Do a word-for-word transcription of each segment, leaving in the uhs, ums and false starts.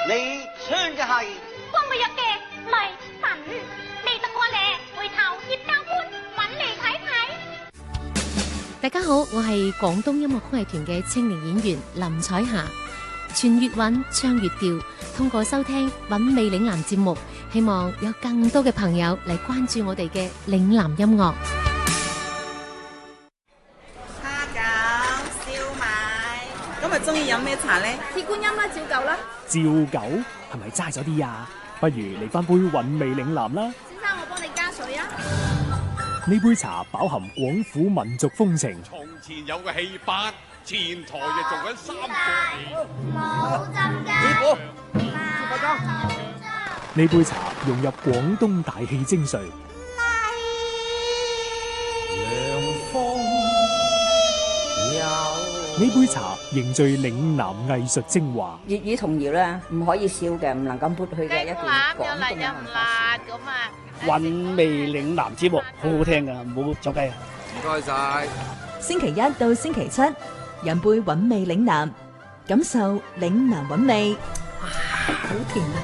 你穿嘅係光每日嘅米粉，未得過咧，回頭葉教官揾嚟睇睇。 大家好，我係廣東音樂曲藝團嘅青年演員林彩霞，傳粵韻，唱粵調，通過收聽韻味嶺南節目，希望有更多嘅朋友嚟關注我哋嘅嶺南音樂。 蝦餃、燒賣，今日中意飲咩茶呢？ 鐵觀音啦，照舊啦。 照舊係咪齋咗啲啊？不如嚟翻杯韻味嶺南啦。 先生，我幫你加水啊。 呢杯茶飽含廣府民族風情。 從前有個戲班，前台就做緊三個戲。 冇浸㗎。 師傅，師傅裝。 呢杯茶融入廣東大氣精髓。呢杯茶凝聚嶺南藝術精華。 粵語童謠咧，唔可以笑嘅，唔能夠抹去嘅一段廣東嘅文化。 韻味嶺南節目好好聽噶，唔好走雞啊！ 唔該晒。 星期一到星期七，飲杯韻味嶺南，感受嶺南韻味。哇，好甜啊！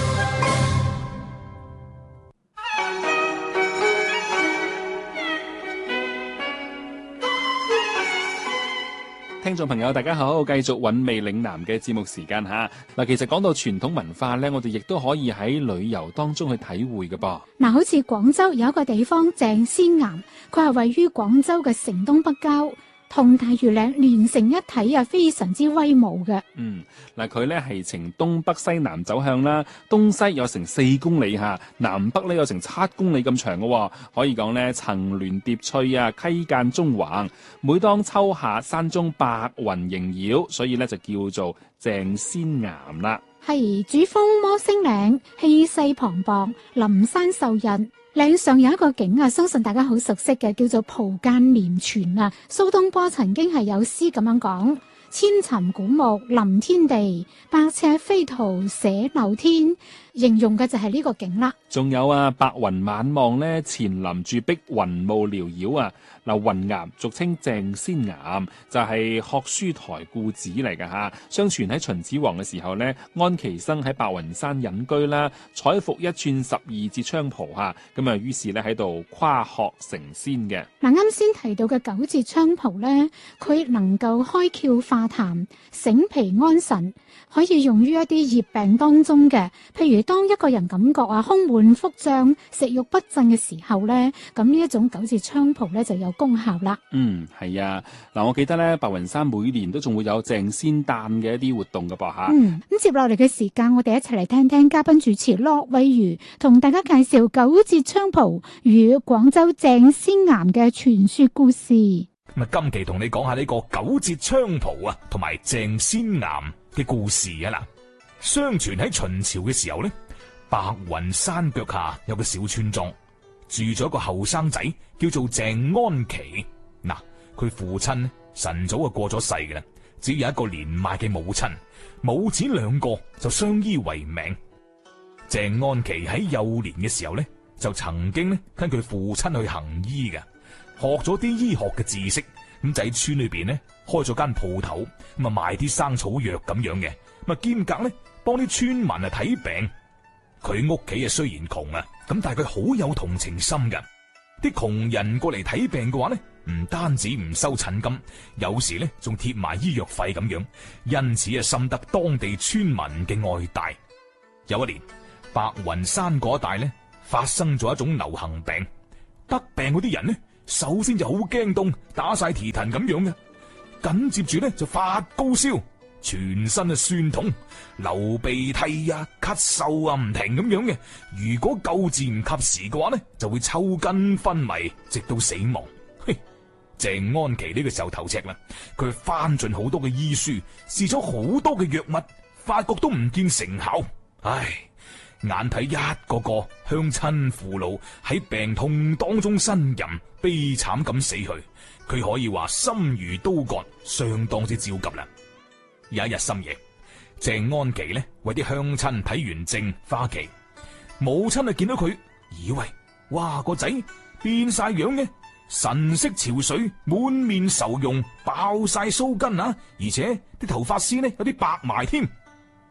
聽眾朋友大家好，繼續韻味嶺南嘅節目時間吓。嗱，其實講到傳統文化呢，我哋亦都可以喺旅遊當中去體會嘅噃。 嗱，好似廣州有一個地方鄭仙岩，佢係位於廣州嘅城東北郊，同大庾嶺連成一體啊，非常之威武嘅。 嗯，嗱，佢咧係呈東北西南走向啦，東西有成四公里吓，南北咧有成七公里咁長嘅，可以講咧層巒疊翠啊，溪澗縱橫。每當秋夏，山中白雲縈繞，所以咧就叫做鄭仙岩啦。 係主峰摩星嶺，氣勢磅礴，林山受人。嶺上有一個景啊，相信大家好熟悉嘅，叫做蒲澗連泉啊。蘇東坡曾經係有詩咁樣講：千尋古木臨天地，百尺飛圖寫漏天。形容嘅就係呢個景啦。 仲有啊，白雲晚望咧，前林住碧雲霧繚繞啊。嗱，雲岩俗稱鄭仙岩，就係、是、學書台故址嚟㗎吓。相傳喺秦始皇嘅時候呢，安其生喺白雲山隱居啦，採服一寸十二節菖蒲吓，咁啊，於是咧喺度跨學成仙嘅。 嗱，啱先提到嘅九節菖蒲咧，佢能夠開竅化痰、醒脾安神，可以用於一啲熱病當中嘅，譬如當一個人感覺啊胸悶腹脹、食慾不振嘅時候咧，咁呢一種九節菖蒲咧就有功效啦。 嗯，係啊，嗱，我記得咧，白雲山每年都仲會有鄭仙誕嘅一啲活動噶噃吓。 嗯，咁接落嚟嘅時間，我哋一齊嚟聽聽嘉賓主持駱惠如同大家介紹九節菖蒲與廣州鄭仙岩嘅傳說故事。 咁啊，今期同你講下呢個九節菖蒲啊，同埋鄭仙岩嘅故事啊嗱。相傳喺秦朝嘅時候呢，白雲山腳下有個小村莊，住咗一個後生仔，叫做鄭安琪。嗱，佢父親晨早就過咗世嘅啦，只有一個年邁嘅母親，母子兩個就相依為命。鄭安琪喺幼年嘅時候呢，就曾經呢跟佢父親去行醫嘅，學咗啲醫學嘅知識，咁就喺村裏邊呢開咗間鋪頭，咁啊賣啲生草藥咁樣嘅，咁啊兼隔呢幫啲村民啊睇病。佢屋企啊雖然窮啊，咁但係佢好有同情心噶。啲窮人過嚟睇病嘅話呢，唔單止唔收診金，有時呢仲貼埋醫藥費咁樣，因此啊深得當地村民嘅愛戴。有一年，白雲山嗰一帶呢發生咗一種流行病，得病嗰啲人呢，首先就好驚凍，打晒蹄騰咁樣嘅，緊接住呢就發高燒，全身啊酸痛，流鼻涕啊、咳嗽啊唔停咁樣嘅。如果救治唔及時嘅話呢，就會抽筋昏迷，直到死亡。嘿，鄭安琪呢個時候頭赤啦，佢翻盡好多嘅醫書，試咗好多嘅藥物，發覺都唔見成效。唉，眼睇一個個鄉親父老喺病痛當中呻吟，悲慘咁死去，佢可以話心如刀割，相當之焦急啦。有一日深夜，鄭安琪呢為啲鄉親睇完症返屋企，母親啊見到佢，以為哇個仔變晒樣嘅，神色憔悴，滿面愁容，爆晒鬚根啊，而且啲頭髮絲呢有啲白埋添。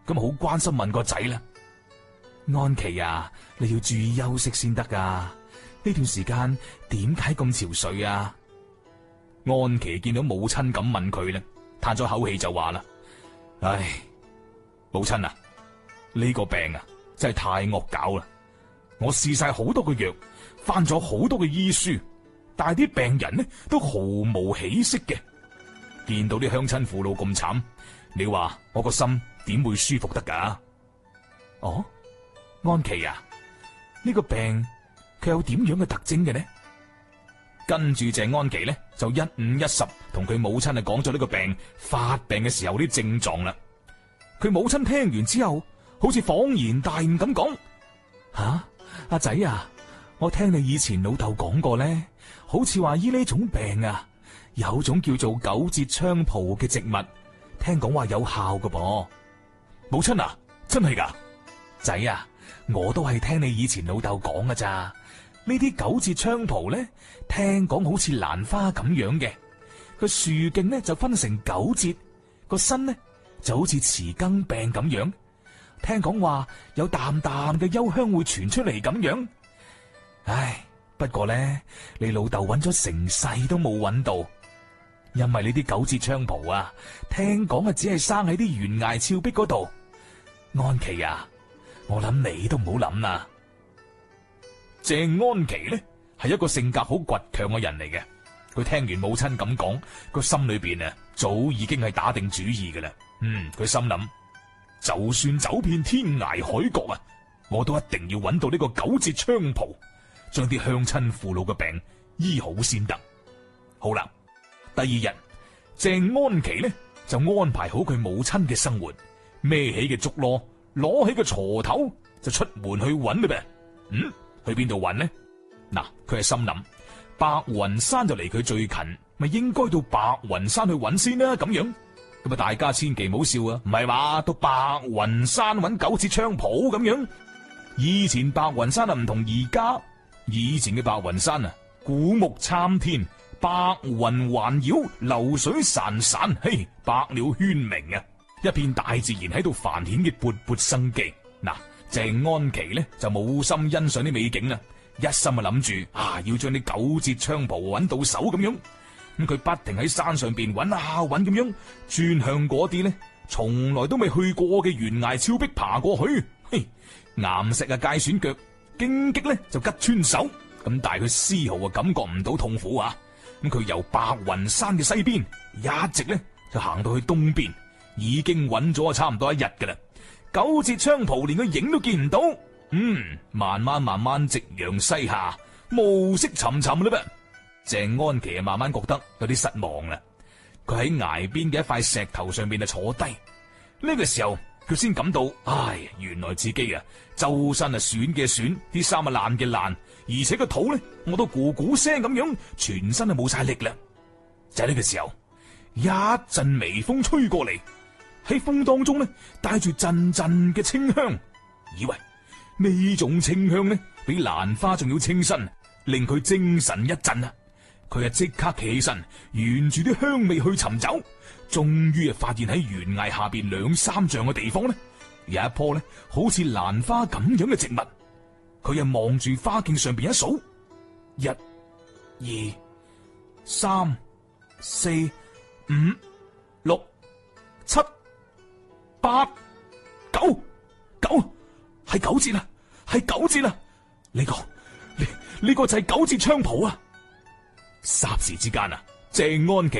咁好關心問個仔啦：安琪啊，你要注意休息先得噶，呢段時間點解咁憔悴啊？安琪見到母親咁問佢咧，嘆咗口氣就話啦：唉，母親啊，呢個病啊真係太惡搞啦！我試晒好多個藥，翻咗好多嘅醫書，但係啲病人呢都毫無起色嘅。見到啲鄉親父老咁慘，你話我個心點會舒服得噶？哦，安琪啊，呢個病佢有點樣嘅特徵嘅呢？跟住鄭安琪呢就一五一十同佢母親啊講咗呢個病發病嘅時候啲症狀啦。佢母親聽完之後，好似恍然大悟咁講：吓，阿仔啊，我聽你以前老豆講過咧，好似話醫呢種病啊，有種叫做九節菖蒲嘅植物，聽講話有效㗎噃。母親啊，真係噶？仔啊，我都係聽你以前老豆講㗎咋。呢啲九節菖蒲咧，聽講好似蘭花咁樣嘅，個樹徑咧就分成九節，個身咧就好似匙羹病咁樣。聽講話有淡淡嘅幽香會傳出嚟咁樣。唉，不過咧，你老豆揾咗成世都冇揾到，因為呢啲九節菖蒲啊，聽講啊只係生喺啲懸崖峭壁嗰度。安琪啊，我諗你都唔好諗啦。鄭安琪呢係一個性格好倔強嘅人嚟嘅，佢聽完母親咁講，個心裏邊啊早已經係打定主意㗎啦。嗯，佢心諗，就算走遍天涯海角啊，我都一定要揾到呢個九節菖蒲，將啲鄉親父老嘅病醫好先得。好啦，第二日鄭安琪呢就安排好佢母親嘅生活，孭起嘅竹籮，攞起個鋤頭就出門去揾啦噃。嗯，去邊度揾呢？嗱，佢係心諗白雲山就離佢最近，咪應該到白雲山去揾先啦。咁樣咁啊，大家千祈唔好笑啊！唔係話到白雲山揾九節菖蒲咁樣。以前白雲山啊唔同而家，以前嘅白雲山啊，古木參天，白雲環繞，流水潺潺，嘿，百鳥喧鳴啊！一片大自然喺度繁衍嘅勃勃生機。嗱，鄭安琪呢就冇心欣賞啲美景啦，一心啊諗住啊要將啲九節菖蒲揾到手咁樣。咁佢不停喺山上邊揾啊揾咁樣，轉向嗰啲呢從來都未去過嘅懸崖峭壁爬過去。嘿，岩石啊界損腳，荊棘呢就吉穿手，咁但係佢絲毫啊感覺唔到痛苦啊。咁佢由白雲山嘅西邊一直呢就行到去東邊，已經揾咗差唔多一日噶啦。九節菖蒲連個影都見唔到。嗯，慢慢慢慢夕陽西下，暮色沉沉啦噃。鄭安琪啊慢慢覺得有啲失望啦。佢喺崖邊嘅一塊石頭上面啊坐低，呢個時候佢先感到，唉，原來自己啊周身啊損嘅損，啲衫啊爛嘅爛，而且個肚咧我都咕咕聲咁樣，全身啊冇晒力啦。就喺呢個時候，一陣微風吹過嚟，喺風當中咧帶住陣陣嘅清香，以為呢種清香咧比蘭花仲要清新，令佢精神一振啊！佢啊即刻企起身，沿住啲香味去尋找，終於啊發現喺懸崖下邊兩三丈嘅地方咧，有一棵咧好似蘭花咁樣嘅植物。佢又望住花徑上邊一數，一、二、三、四、五、六、七、八、九，九係九節啦，係九節啦！呢個呢呢個就係九節菖蒲啊！霎時之間啊，鄭安琪